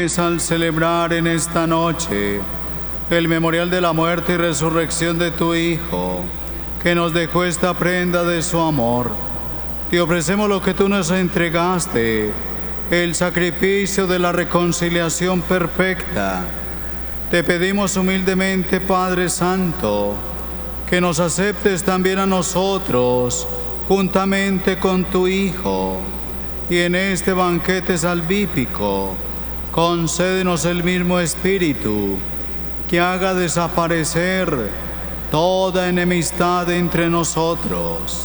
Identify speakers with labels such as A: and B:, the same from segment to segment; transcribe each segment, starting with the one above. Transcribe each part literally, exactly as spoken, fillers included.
A: Al celebrar en esta noche el memorial de la muerte y resurrección de tu Hijo, que nos dejó esta prenda de su amor, te ofrecemos lo que tú nos entregaste, el sacrificio de la reconciliación perfecta. Te pedimos humildemente, Padre Santo, que nos aceptes también a nosotros, juntamente con tu Hijo, y en este banquete salvífico, concédenos el mismo Espíritu, que haga desaparecer toda enemistad entre nosotros.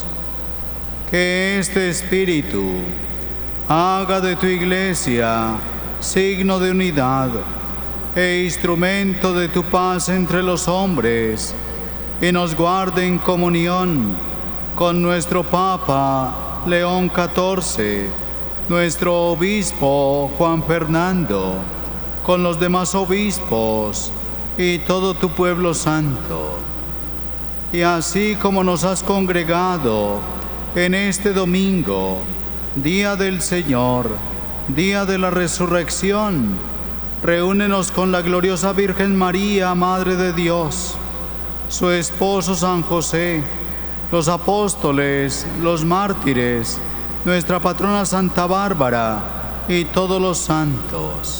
A: Que este Espíritu haga de tu Iglesia signo de unidad e instrumento de tu paz entre los hombres, y nos guarde en comunión con nuestro Papa León catorce, nuestro obispo Juan Fernando, con los demás obispos y todo tu pueblo santo. Y así como nos has congregado en este domingo, día del Señor, día de la resurrección, reúnenos con la gloriosa Virgen María, Madre de Dios, su esposo San José, los apóstoles, los mártires, nuestra patrona Santa Bárbara y todos los santos.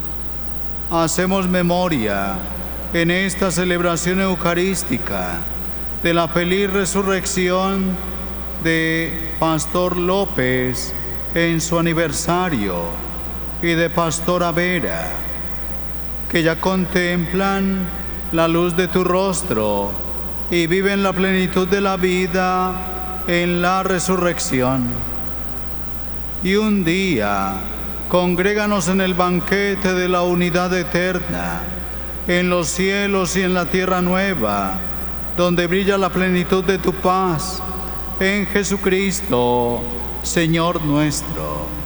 A: Hacemos memoria en esta celebración eucarística de la feliz resurrección de Pastor López en su aniversario y de Pastora Vera, que ya contemplan la luz de tu rostro y viven la plenitud de la vida en la resurrección. Y un día, congréganos en el banquete de la unidad eterna, en los cielos y en la tierra nueva, donde brilla la plenitud de tu paz, en Jesucristo, Señor nuestro.